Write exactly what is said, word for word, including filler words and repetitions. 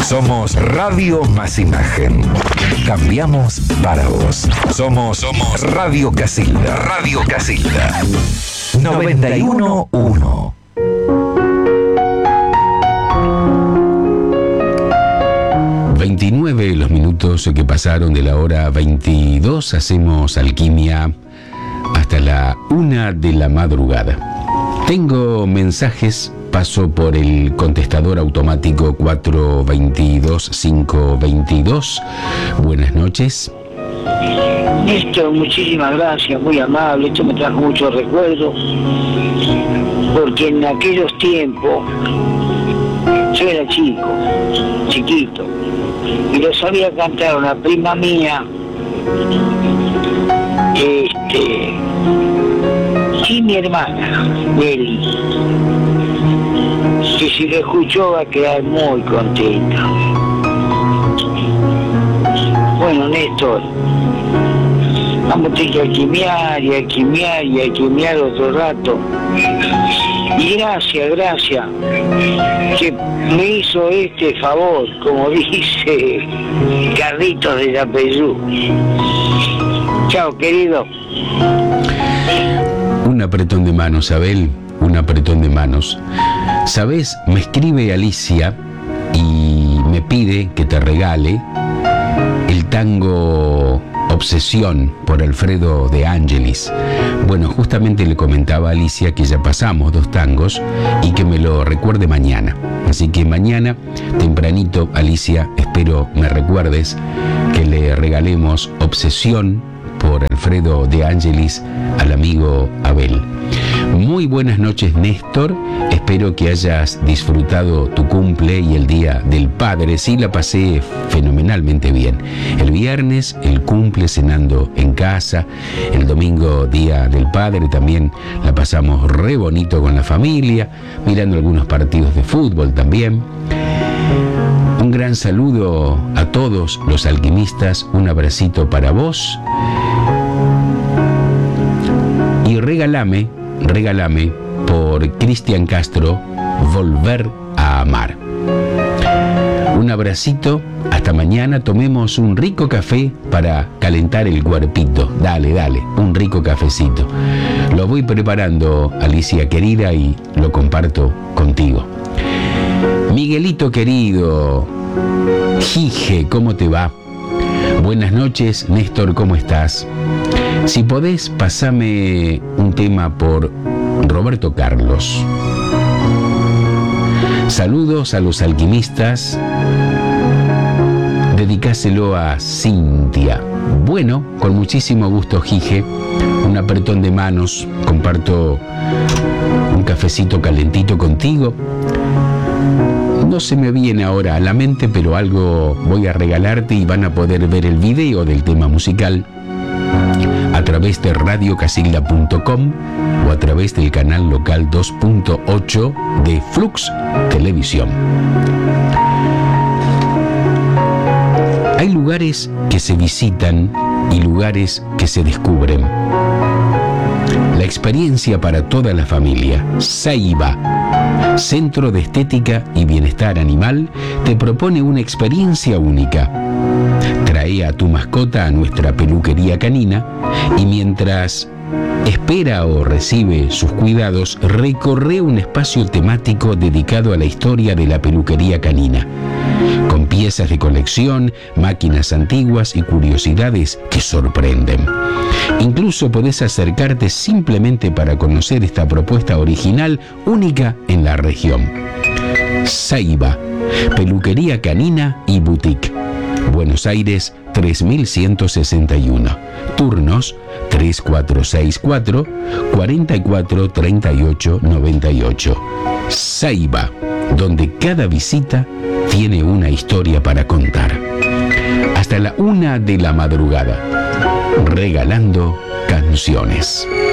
Somos Radio Más Imagen. Cambiamos para vos. Somos, somos Radio Casilda. Radio Casilda. noventa y uno punto uno. veintinueve los minutos que pasaron de la hora veintidós. Hacemos alquimia hasta la una de la madrugada. Tengo mensajes. Paso por el contestador automático cuatro veintidós cinco veintidós. Buenas noches. Néstor, muchísimas gracias, muy amable. Esto me trajo muchos recuerdos, porque en aquellos tiempos yo era chico, chiquito, y lo sabía cantar una prima mía, este, y mi hermana, Nelly, que si lo escuchó va a quedar muy contenta. Bueno, Néstor, vamos a tener que alquimiar y alquimiar y alquimiar otro rato. Y gracias, gracias, que me hizo este favor, como dice Carlitos de Yapeyú. Chao, querido. Un apretón de manos, Abel, un apretón de manos. ¿Sabes? Me escribe Alicia y me pide que te regale el tango Obsesión por Alfredo de Ángelis. Bueno, justamente le comentaba a Alicia que ya pasamos dos tangos y que me lo recuerde mañana. Así que mañana, tempranito, Alicia, espero me recuerdes que le regalemos Obsesión por Alfredo de Ángelis al amigo Abel. Muy buenas noches, Néstor. Espero que hayas disfrutado tu cumple y el Día del Padre. Sí, la pasé fenomenalmente bien. El viernes, el cumple cenando en casa. El domingo, Día del Padre, también la pasamos re bonito con la familia, mirando algunos partidos de fútbol también. Un gran saludo a todos los alquimistas. Un abracito para vos. Y regálame, regálame por Cristian Castro, Volver a Amar. Un abracito, hasta mañana. Tomemos un rico café para calentar el cuerpito. Dale, dale, un rico cafecito. Lo voy preparando, Alicia querida, y lo comparto contigo. Miguelito querido, Jije, ¿cómo te va? Buenas noches, Néstor, ¿cómo estás? Si podés, pasame un tema por Roberto Carlos. Saludos a los alquimistas. Dedicáselo a Cintia. Bueno, con muchísimo gusto, Jije. Un apretón de manos. Comparto un cafecito calentito contigo. No se me viene ahora a la mente, pero algo voy a regalarte y van a poder ver el video del tema musical a través de radio casilda punto com o a través del canal local dos punto ocho de Flux Televisión. Hay lugares que se visitan y lugares que se descubren. La experiencia para toda la familia. Saiba, Centro de Estética y Bienestar Animal, te propone una experiencia única. Trae a tu mascota a nuestra peluquería canina y mientras espera o recibe sus cuidados, recorre un espacio temático dedicado a la historia de la peluquería canina, con piezas de colección, máquinas antiguas y curiosidades que sorprenden. Incluso podés acercarte simplemente para conocer esta propuesta original, única en la región. Saiba, peluquería canina y boutique. Buenos Aires tres mil ciento sesenta y uno. Turnos tres cuatro seis cuatro, cuatro cuatro tres ocho nueve ocho. Saiba, donde cada visita tiene una historia para contar. Hasta la una de la madrugada, regalando canciones.